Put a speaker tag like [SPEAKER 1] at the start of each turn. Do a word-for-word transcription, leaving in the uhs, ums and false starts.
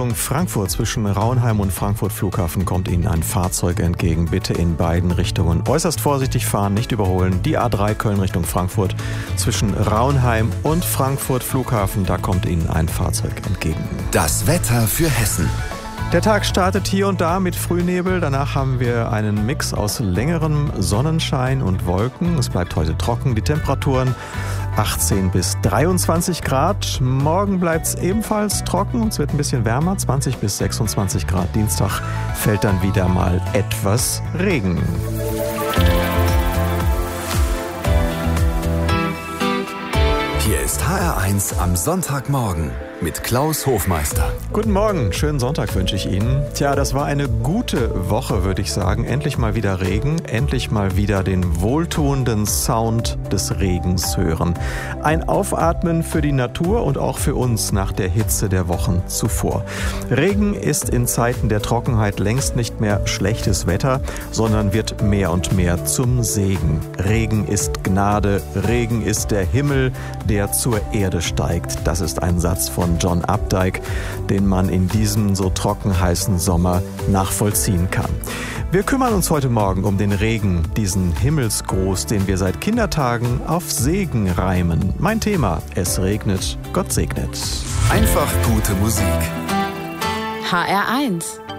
[SPEAKER 1] Richtung Frankfurt. Zwischen Rauenheim und Frankfurt Flughafen kommt Ihnen ein Fahrzeug entgegen. Bitte in beiden Richtungen äußerst vorsichtig fahren, nicht überholen. Die A drei Köln Richtung Frankfurt. Zwischen Rauenheim und Frankfurt Flughafen, da kommt Ihnen ein Fahrzeug entgegen.
[SPEAKER 2] Das Wetter für Hessen.
[SPEAKER 1] Der Tag startet hier und da mit Frühnebel. Danach haben wir einen Mix aus längerem Sonnenschein und Wolken. Es bleibt heute trocken. Die Temperaturen achtzehn bis dreiundzwanzig Grad. Morgen bleibt es ebenfalls trocken und es wird ein bisschen wärmer. zwanzig bis sechsundzwanzig Grad. Dienstag fällt dann wieder mal etwas Regen.
[SPEAKER 2] Hier ist H R eins am Sonntagmorgen mit Klaus Hofmeister.
[SPEAKER 1] Guten Morgen, schönen Sonntag wünsche ich Ihnen. Tja, das war eine gute Woche, würde ich sagen. Endlich mal wieder Regen, endlich mal wieder den wohltuenden Sound des Regens hören. Ein Aufatmen für die Natur und auch für uns nach der Hitze der Wochen zuvor. Regen ist in Zeiten der Trockenheit längst nicht mehr schlechtes Wetter, sondern wird mehr und mehr zum Segen. Regen ist Gnade, Regen ist der Himmel, der zur Erde steigt. Das ist ein Satz von John Updike, den man in diesem so trocken heißen Sommer nachvollziehen kann. Wir kümmern uns heute Morgen um den Regen, diesen Himmelsgruß, den wir seit Kindertagen auf Segen reimen. Mein Thema: Es regnet, Gott segnet.
[SPEAKER 2] Einfach gute Musik.
[SPEAKER 3] H R eins.